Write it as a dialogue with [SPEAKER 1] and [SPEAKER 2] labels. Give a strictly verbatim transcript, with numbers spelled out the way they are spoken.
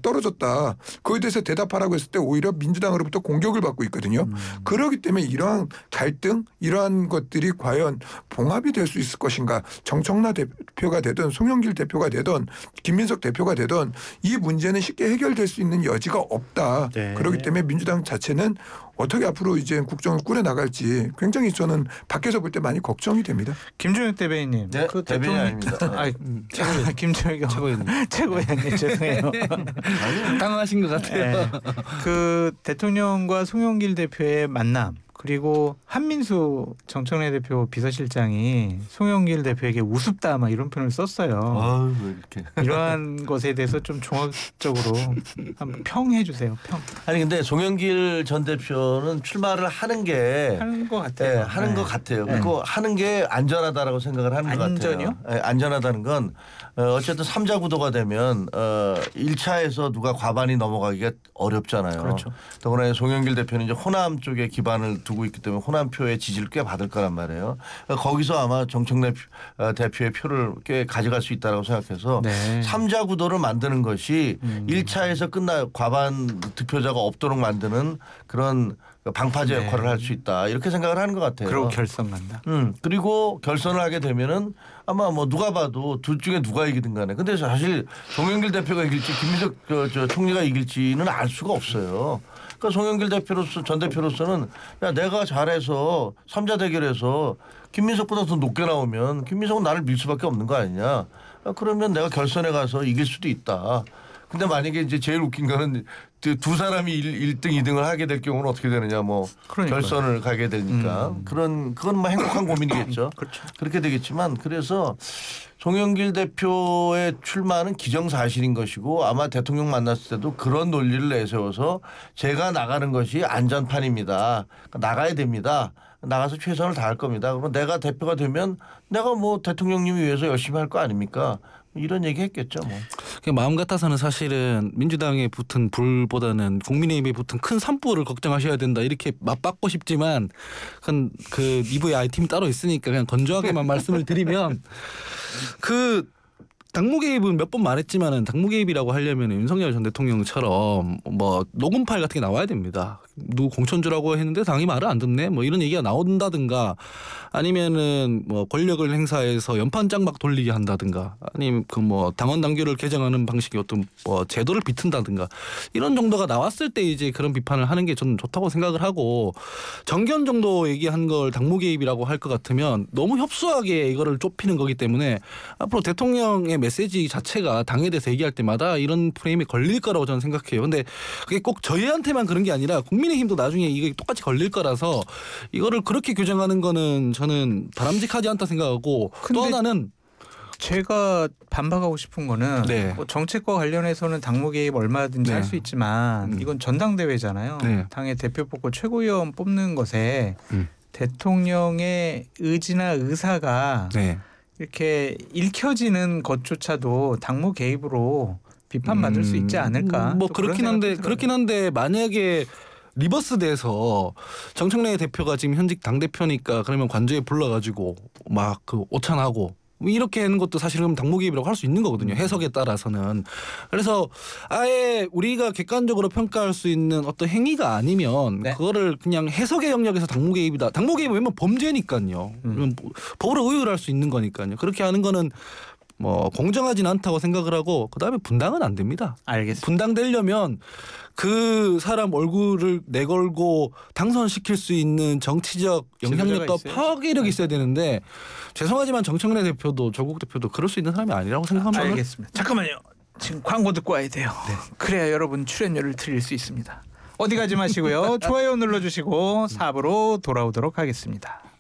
[SPEAKER 1] 떨어졌다. 그거에 대해서 대답하라고 했을 때 오히려 민주당으로부터 공격을 받고 있거든요.
[SPEAKER 2] 음.
[SPEAKER 1] 그렇기 때문에 이러한 갈등 이러한 것들이 과연 봉합이 될 수 있을 것인가. 정청래 대표가 되든 송영길 대표가 되든 김민석 대표가 되든 이 문제는 쉽게 해결될 수 있는 여지가 없다.
[SPEAKER 2] 네.
[SPEAKER 1] 그렇기 때문에 민주당 자체는 어떻게 앞으로 이제 국정을 꾸려나갈지 굉장히 저는 밖에서 볼 때 많이 걱정이 됩니다.
[SPEAKER 2] 김종혁 대변인님.
[SPEAKER 3] 네,
[SPEAKER 2] 그
[SPEAKER 3] 대변인
[SPEAKER 2] 대통령...
[SPEAKER 3] 아닙니다. 네.
[SPEAKER 2] 아,
[SPEAKER 4] 음,
[SPEAKER 2] 최고 김종혁
[SPEAKER 4] 최고위원.
[SPEAKER 2] 최고위원님 죄송해요.
[SPEAKER 4] 당황하신 것 같아요.
[SPEAKER 2] 네. 그 대통령과 송영길 대표의 만남. 그리고 한민수 정청래 대표 비서실장이 송영길 대표에게 우습다 막 이런 표현을 썼어요.
[SPEAKER 3] 아유, 왜 이렇게.
[SPEAKER 2] 이러한 것에 대해서 좀 종합적으로 한번 평해 주세요. 평.
[SPEAKER 3] 아니 근데 송영길 전 대표는 출마를 하는 게
[SPEAKER 2] 하는 것
[SPEAKER 3] 네,
[SPEAKER 2] 같아요.
[SPEAKER 3] 하는
[SPEAKER 2] 네.
[SPEAKER 3] 것 같아요.
[SPEAKER 2] 네.
[SPEAKER 3] 그리고 하는 게 안전하다라고 생각을 하는 것
[SPEAKER 2] 안전이요?
[SPEAKER 3] 같아요. 네, 안전하다는 건 어, 어쨌든 삼자 구도가 되면 어, 일 차에서 누가 과반이 넘어가기가 어렵잖아요.
[SPEAKER 2] 그렇죠.
[SPEAKER 3] 더구나 송영길 대표는 이제 호남 쪽에 기반을 두고 있기 때문에 호남표의 지지를 꽤 받을 거란 말이에요. 거기서 아마 정청래 대표의 표를 꽤 가져갈 수 있다고 생각해서
[SPEAKER 2] 네.
[SPEAKER 3] 삼자 구도를 만드는 것이
[SPEAKER 2] 음.
[SPEAKER 3] 일 차에서 끝나 과반 득표자가 없도록 만드는 그런 방파제
[SPEAKER 2] 네.
[SPEAKER 3] 역할을 할 수 있다 이렇게 생각을 하는 것 같아요.
[SPEAKER 2] 그리고 결선 간다.
[SPEAKER 3] 음 그리고 결선을 하게 되면은 아마 뭐 누가 봐도 둘 중에 누가 이기든 간에 근데 사실 송영길 대표가 이길지 김민석 저, 저 총리가 이길지는 알 수가 없어요. 그러니까 송영길 대표로서 전 대표로서는 야 내가 잘해서 삼자 대결에서 김민석보다 더 높게 나오면 김민석은 나를 밀 수밖에 없는 거 아니냐. 그러면 내가 결선에 가서 이길 수도 있다. 근데 만약에 이제 제일 웃긴 거는 두 사람이 일 등, 이 등을 하게 될 경우는 어떻게 되느냐 뭐
[SPEAKER 2] 그러니까요.
[SPEAKER 3] 결선을 가게 되니까
[SPEAKER 2] 음.
[SPEAKER 3] 그런 그건 뭐 행복한 고민이겠죠.
[SPEAKER 2] 그렇죠.
[SPEAKER 3] 그렇게 되겠지만 그래서 송영길 대표의 출마는 기정사실인 것이고 아마 대통령 만났을 때도 그런 논리를 내세워서 제가 나가는 것이 안전판입니다. 그러니까 나가야 됩니다. 나가서 최선을 다할 겁니다. 그럼 내가 대표가 되면 내가 뭐 대통령님이 위해서 열심히 할 거 아닙니까? 이런 얘기 했겠죠. 뭐.
[SPEAKER 4] 마음 같아서는 사실은 민주당에 붙은 불보다는 국민의힘에 붙은 큰 산불을 걱정하셔야 된다 이렇게 맞받고 싶지만 그, 그 이 부의 아이템이 따로 있으니까 그냥 건조하게만 말씀을 드리면 그 당무 개입은 몇 번 말했지만은 당무 개입이라고 하려면 윤석열 전 대통령처럼 뭐 녹음 파일 같은 게 나와야 됩니다. 누구 공천주라고 했는데 당이 말을 안 듣네 뭐 이런 얘기가 나온다든가 아니면은 뭐 권력을 행사해서 연판 짱막 돌리게 한다든가 아니면 그 뭐 당원 당규를 개정하는 방식의 어떤 뭐 제도를 비튼다든가 이런 정도가 나왔을 때 이제 그런 비판을 하는 게 저는 좋다고 생각을 하고 정견 정도 얘기한 걸 당무 개입이라고 할 것 같으면 너무 협소하게 이거를 좁히는 거기 때문에 앞으로 대통령의 메시지 자체가 당에 대해서 얘기할 때마다 이런 프레임이 걸릴 거라고 저는 생각해요. 근데 그게 꼭 저희한테만 그런 게 아니라 국민의힘도 나중에 이게 똑같이 걸릴 거라서 이거를 그렇게 규정하는 거는 저는 바람직하지 않다 생각하고 또 하나는
[SPEAKER 2] 제가 반박하고 싶은 거는
[SPEAKER 4] 네.
[SPEAKER 2] 뭐 정책과 관련해서는 당무 개입 얼마든지
[SPEAKER 4] 네.
[SPEAKER 2] 할 수 있지만
[SPEAKER 4] 음.
[SPEAKER 2] 이건 전당대회잖아요.
[SPEAKER 4] 네.
[SPEAKER 2] 당의 대표 뽑고 최고위원 뽑는 것에
[SPEAKER 4] 음.
[SPEAKER 2] 대통령의 의지나 의사가
[SPEAKER 4] 네.
[SPEAKER 2] 이렇게 읽혀지는 것조차도 당무 개입으로 비판받을 수 있지 않을까.
[SPEAKER 4] 음, 뭐
[SPEAKER 2] 또
[SPEAKER 4] 그렇긴
[SPEAKER 2] 그런
[SPEAKER 4] 한데
[SPEAKER 2] 생각이
[SPEAKER 4] 그렇긴 한데 만약에 리버스돼서 정청래 대표가 지금 현직 당 대표니까 그러면 관저에 불러가지고 막 그 오찬하고 이렇게 하는 것도 사실은 당무 개입이라고 할 수 있는 거거든요. 해석에 따라서는. 그래서 아예 우리가 객관적으로 평가할 수 있는 어떤 행위가 아니면
[SPEAKER 2] 네.
[SPEAKER 4] 그거를 그냥 해석의 영역에서 당무 개입이다. 당무 개입은 왜냐면 범죄니까요.
[SPEAKER 2] 음.
[SPEAKER 4] 법으로 의율할 수 있는 거니까요. 그렇게 하는 거는 뭐 공정하진 않다고 생각을 하고 그다음에 분당은 안 됩니다.
[SPEAKER 2] 알겠습니다.
[SPEAKER 4] 분당되려면 그 사람 얼굴을 내걸고 당선시킬 수 있는 정치적 영향력과
[SPEAKER 2] 지도자가
[SPEAKER 4] 파괴력이 있어야 되는데 죄송하지만 정청래 대표도 조국 대표도 그럴 수 있는 사람이 아니라고 생각합니다.
[SPEAKER 2] 알겠습니다. 잠깐만요. 지금 광고 듣고 와야 돼요. 네. 그래야 여러분 출연료를 드릴 수 있습니다. 어디 가지 마시고요. 좋아요 눌러주시고 사 부로 돌아오도록 하겠습니다.